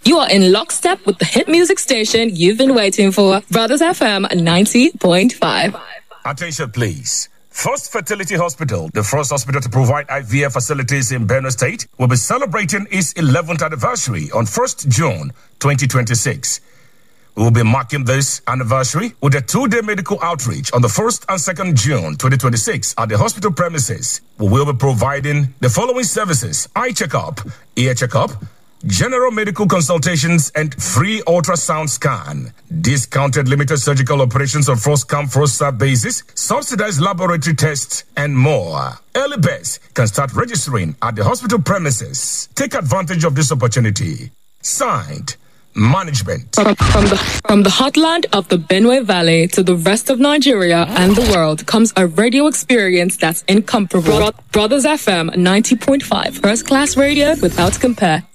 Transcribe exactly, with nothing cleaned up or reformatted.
You are in lockstep with the hit music station you've been waiting for, Brothers F M ninety point five. Attention, please. First Fertility Hospital, the first hospital to provide I V F facilities in Benue State, will be celebrating its eleventh anniversary on first of June twenty twenty-six. We will be marking this anniversary with a two-day medical outreach on the first and second of June twenty twenty-six at the hospital premises. We will be providing the following services: eye checkup, ear checkup, general medical consultations, and free ultrasound scan. Discounted limited surgical operations on first come, first served basis, subsidized laboratory tests, and more. Early birds can start registering at the hospital premises. Take advantage of this opportunity. Signed, Management. From, from the from the heartland of the Benue Valley to the rest of Nigeria and the world comes a radio experience that's incomparable. Bro- Brothers F M ninety point five, first class radio without compare.